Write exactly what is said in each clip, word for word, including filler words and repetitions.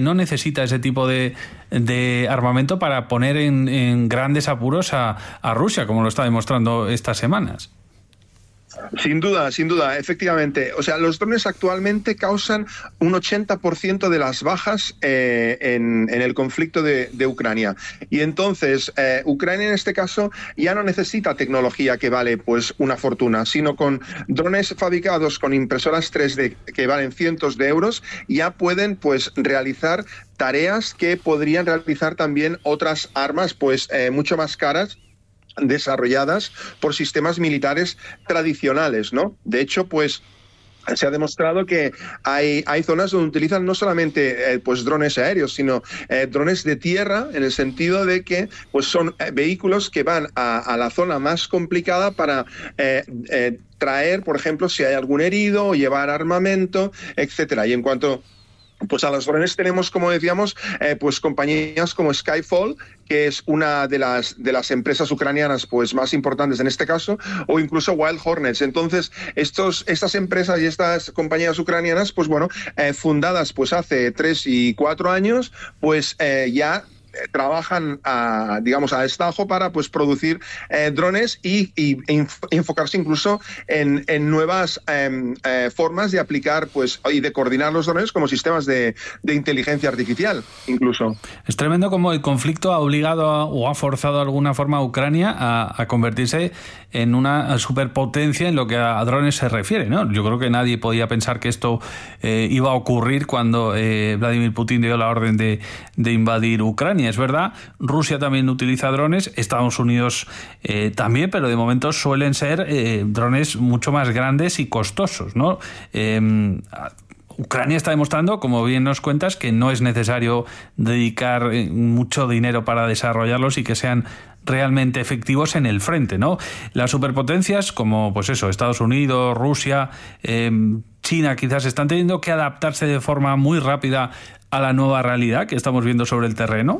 no necesita ese tipo de, de armamento para poner en, en grandes apuros a, a Rusia, como lo está demostrando estas semanas. Sin duda, sin duda, efectivamente. O sea, los drones actualmente causan un ochenta por ciento de las bajas eh, en, en el conflicto de, de Ucrania. Y entonces, eh, Ucrania en este caso ya no necesita tecnología que vale pues una fortuna, sino con drones fabricados con impresoras tres D que valen cientos de euros, ya pueden pues realizar tareas que podrían realizar también otras armas pues eh, mucho más caras, desarrolladas por sistemas militares tradicionales, ¿no? De hecho, pues se ha demostrado que hay, hay zonas donde utilizan no solamente eh, pues drones aéreos, sino eh, drones de tierra, en el sentido de que pues son eh, vehículos que van a, a la zona más complicada para eh, eh, traer, por ejemplo, si hay algún herido o llevar armamento, etcétera. Y en cuanto pues a los drones tenemos, como decíamos, eh, pues compañías como Skyfall, que es una de las de las empresas ucranianas pues más importantes en este caso, o incluso Wild Hornets. Entonces, estos estas empresas y estas compañías ucranianas, pues bueno, eh, fundadas pues hace tres y cuatro años, pues eh, ya trabajan a, digamos, a destajo para pues producir eh, drones y, y enfocarse incluso en, en nuevas eh, eh, formas de aplicar pues y de coordinar los drones como sistemas de, de inteligencia artificial incluso. Es tremendo como el conflicto ha obligado a, o ha forzado de alguna forma a Ucrania a, a convertirse en una superpotencia en lo que a drones se refiere, ¿no? Yo creo que nadie podía pensar que esto eh, iba a ocurrir cuando eh, Vladimir Putin dio la orden de, de invadir Ucrania. Es verdad, Rusia también utiliza drones, Estados Unidos eh, también, pero de momento suelen ser eh, drones mucho más grandes y costosos, ¿no? Eh, Ucrania está demostrando, como bien nos cuentas, que no es necesario dedicar mucho dinero para desarrollarlos y que sean realmente efectivos en el frente, ¿no? Las superpotencias como, pues eso, Estados Unidos, Rusia, eh, China, quizás están teniendo que adaptarse de forma muy rápida a la nueva realidad que estamos viendo sobre el terreno.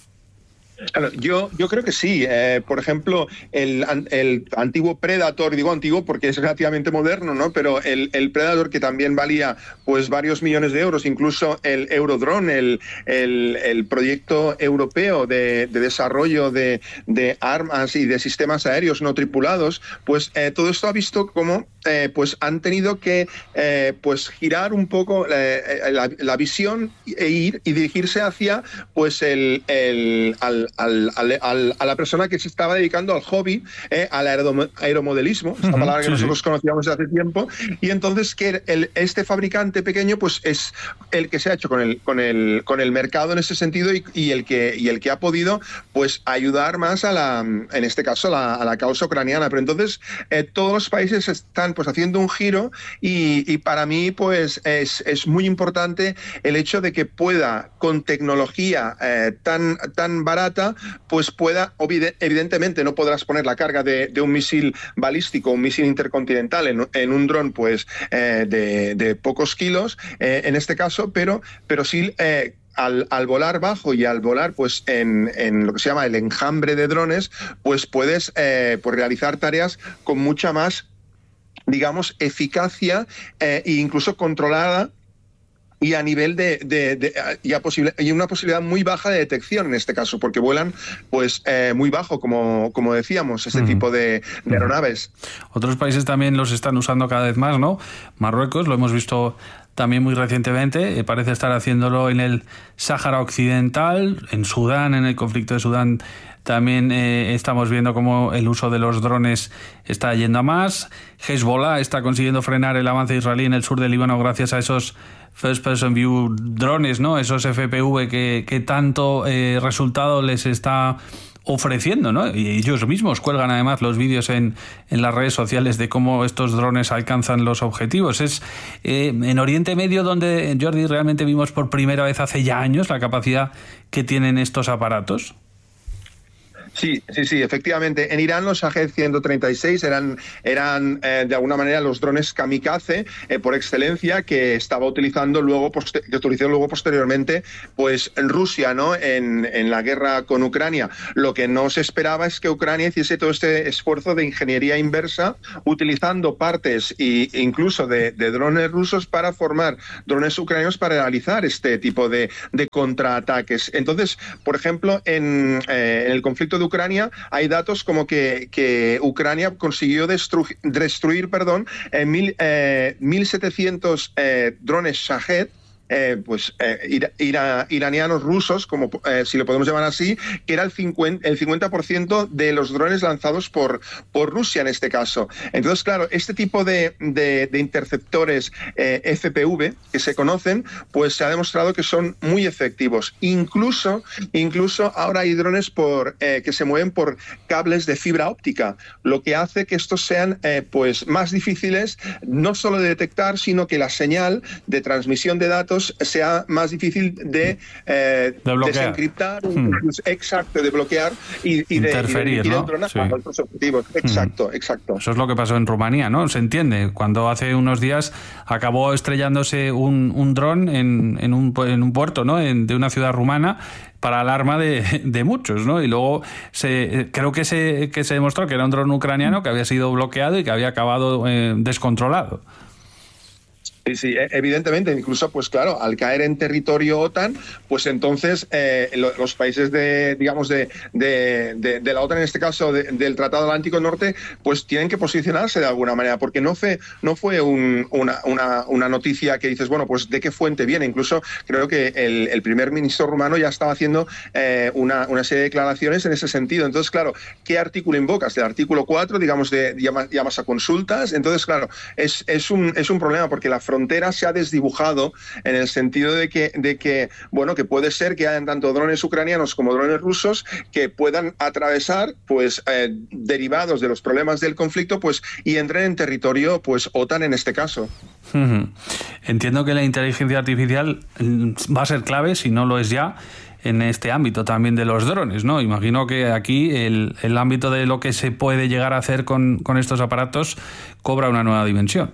Claro, yo, yo creo que sí. Eh, por ejemplo, el, el antiguo Predator, digo antiguo porque es relativamente moderno, ¿no? Pero el, el Predator, que también valía pues varios millones de euros, incluso el Eurodrone, el, el, el proyecto europeo de, de desarrollo de, de armas y de sistemas aéreos no tripulados, pues eh, todo esto ha visto cómo eh, pues han tenido que eh, pues girar un poco eh, la, la visión e ir y dirigirse hacia pues el, el al Al, al, al, a la persona que se estaba dedicando al hobby, eh, al aeromodelismo, esta uh-huh, palabra que sí, nosotros sí. conocíamos desde hace tiempo, y entonces que el, este fabricante pequeño pues es el que se ha hecho con el, con el, con el mercado en ese sentido y, y, el que, y el que ha podido pues ayudar más a la, en este caso, a la, a la causa ucraniana. Pero entonces eh, todos los países están pues haciendo un giro y, y para mí pues es, es muy importante el hecho de que pueda, con tecnología eh, tan, tan barata, pues pueda, evidentemente no podrás poner la carga de, de un misil balístico, un misil intercontinental en, en un dron pues eh, de, de pocos kilos, eh, en este caso, pero, pero sí eh, Al, al volar bajo y al volar pues en, en lo que se llama el enjambre de drones, pues puedes eh, pues realizar tareas con mucha más, digamos, eficacia eh, e incluso controlada, y a nivel de, de, de ya posible, y una posibilidad muy baja de detección en este caso, porque vuelan pues eh, muy bajo, como, como decíamos, este uh-huh. tipo de, de aeronaves. Otros países también los están usando cada vez más, ¿no? Marruecos, lo hemos visto también muy recientemente, eh, parece estar haciéndolo en el Sáhara Occidental, en Sudán, en el conflicto de Sudán. También eh, estamos viendo cómo el uso de los drones está yendo a más. Hezbollah está consiguiendo frenar el avance israelí en el sur del Líbano gracias a esos First Person View drones, ¿no? Esos F P V que, que tanto eh, resultado les está ofreciendo, ¿no? Y ellos mismos cuelgan además los vídeos en, en las redes sociales de cómo estos drones alcanzan los objetivos. Es eh, en Oriente Medio donde, Jordi, realmente vimos por primera vez hace ya años la capacidad que tienen estos aparatos. Sí, sí, sí, efectivamente. En Irán los Shahed ciento treinta y seis eran, eran eh, de alguna manera los drones kamikaze eh, por excelencia que estaba utilizando luego, que utilizó luego posteriormente pues en Rusia, ¿no? En, en la guerra con Ucrania. Lo que no se esperaba es que Ucrania hiciese todo este esfuerzo de ingeniería inversa utilizando partes e incluso de, de drones rusos para formar drones ucranianos para realizar este tipo de, de contraataques. Entonces, por ejemplo, en, eh, en el conflicto de Ucrania hay datos como que, que Ucrania consiguió destru- destruir perdón, eh, mil, eh, mil setecientos eh, drones Shahed, Eh, pues eh, ira, ira, iranianos rusos, como eh, si lo podemos llamar así, que era el cincuenta, el cincuenta por ciento de los drones lanzados por, por Rusia en este caso. Entonces, claro, este tipo de, de, de interceptores eh, F P V que se conocen, pues se ha demostrado que son muy efectivos. Incluso, incluso ahora hay drones por, eh, que se mueven por cables de fibra óptica, lo que hace que estos sean eh, pues más difíciles no solo de detectar, sino que la señal de transmisión de datos sea más difícil de, eh, de desencriptar, hmm. exacto, de bloquear y, y interferir, de, y de, y de ¿no? dronar Sí. a otros objetivos. Exacto, hmm. exacto. Eso es lo que pasó en Rumanía, ¿no? Se entiende. Cuando hace unos días acabó estrellándose un, un dron en, en, un, en un puerto, ¿no? En, de una ciudad rumana, para alarma de, de muchos, ¿no? Y luego se, creo que se, que se demostró que era un dron ucraniano que había sido bloqueado y que había acabado eh, descontrolado. Sí, sí, evidentemente, incluso, pues claro, al caer en territorio OTAN, pues entonces eh, los países de, digamos, de, de, de, de la OTAN, en este caso de, del Tratado Atlántico Norte, pues tienen que posicionarse de alguna manera, porque no fue, no fue un, una, una, una noticia que dices, bueno, pues de qué fuente viene. Incluso creo que el, el primer ministro rumano ya estaba haciendo eh, una, una serie de declaraciones en ese sentido. Entonces, claro, ¿qué artículo invocas? El artículo cuatro, digamos, de llamas, llamas a consultas. Entonces, claro, es, es, un, es un problema porque la frontera se ha desdibujado en el sentido de que, de que, bueno, que puede ser que hayan tanto drones ucranianos como drones rusos que puedan atravesar, pues, eh, derivados de los problemas del conflicto, pues, y entren en territorio, pues, OTAN en este caso. Uh-huh. Entiendo que la inteligencia artificial va a ser clave, si no lo es ya, en este ámbito también de los drones, ¿no? Imagino que aquí el, el ámbito de lo que se puede llegar a hacer con, con estos aparatos cobra una nueva dimensión.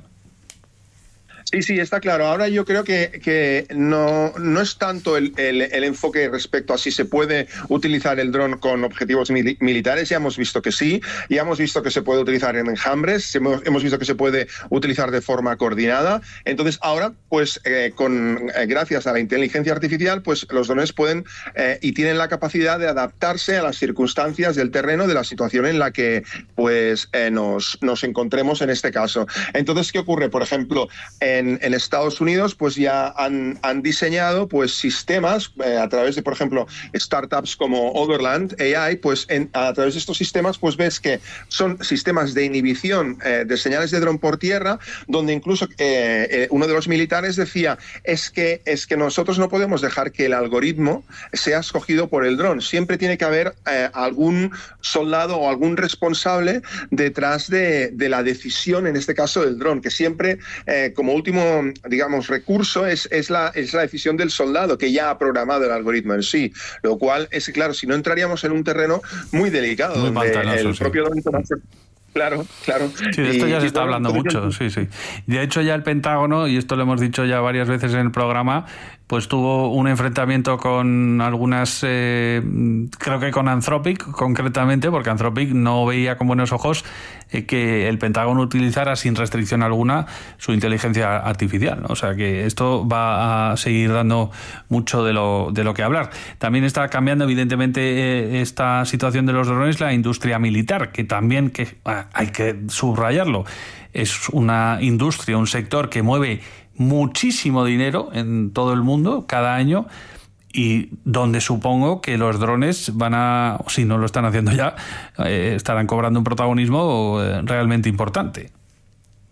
Sí, sí, está claro. Ahora yo creo que, que no, no es tanto el, el, el enfoque respecto a si se puede utilizar el dron con objetivos mil, militares. Ya hemos visto que sí, ya hemos visto que se puede utilizar en enjambres, hemos, hemos visto que se puede utilizar de forma coordinada. Entonces ahora, pues eh, con, eh, gracias a la inteligencia artificial, pues los drones pueden eh, y tienen la capacidad de adaptarse a las circunstancias del terreno, de la situación en la que pues eh, nos, nos encontremos en este caso. Entonces, ¿qué ocurre? Por ejemplo, en En, en Estados Unidos pues ya han, han diseñado pues sistemas eh, a través de, por ejemplo, startups como Overland A I, pues en, a través de estos sistemas pues ves que son sistemas de inhibición eh, de señales de dron por tierra, donde incluso eh, eh, uno de los militares decía es que, es que nosotros no podemos dejar que el algoritmo sea escogido por el dron, siempre tiene que haber eh, algún soldado o algún responsable detrás de, de la decisión, en este caso del dron, que siempre eh, como último, digamos, recurso es, es, la, es la decisión del soldado que ya ha programado el algoritmo en sí, lo cual es, claro, si no entraríamos en un terreno muy delicado, muy donde el sí. propio dron... Claro, claro. Sí, de esto y, ya se y está todo, hablando todo mucho, sí, sí. De hecho, ya el Pentágono, y esto lo hemos dicho ya varias veces en el programa, pues tuvo un enfrentamiento con algunas, eh, creo que con Anthropic concretamente, porque Anthropic no veía con buenos ojos eh, que el Pentágono utilizara sin restricción alguna su inteligencia artificial, ¿no? O sea que esto va a seguir dando mucho de lo, de lo que hablar. También está cambiando evidentemente eh, esta situación de los drones la industria militar, que también que ah, hay que subrayarlo, es una industria, un sector que mueve muchísimo dinero en todo el mundo cada año y donde supongo que los drones van a, si no lo están haciendo ya, eh, estarán cobrando un protagonismo realmente importante.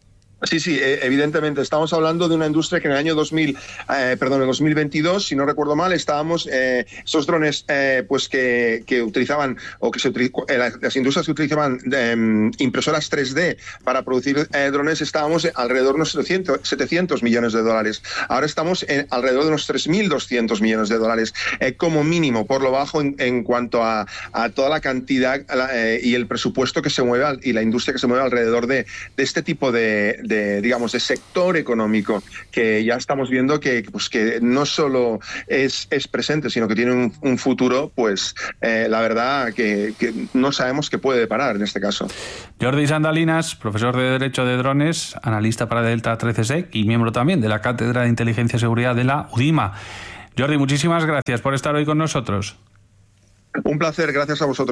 Sí, sí, evidentemente. Estamos hablando de una industria que en el año dos mil, eh, perdón, en dos mil veintidós, si no recuerdo mal, estábamos, eh, esos drones eh, pues que, que utilizaban, o que se eh, las industrias que utilizaban eh, impresoras tres D para producir eh, drones, estábamos alrededor de unos setecientos millones de dólares. Ahora estamos en alrededor de unos tres mil doscientos millones de dólares, eh, como mínimo, por lo bajo en, en cuanto a, a toda la cantidad eh, y el presupuesto que se mueve y la industria que se mueve alrededor de, de este tipo de, de De, digamos, de sector económico, que ya estamos viendo que, pues, que no solo es, es presente, sino que tiene un, un futuro, pues eh, la verdad que, que no sabemos qué puede deparar en este caso. Jordi Sandalinas, profesor de Derecho de Drones, analista para Delta trece Sec y miembro también de la Cátedra de Inteligencia y Seguridad de la UDIMA. Jordi, muchísimas gracias por estar hoy con nosotros. Un placer, gracias a vosotros.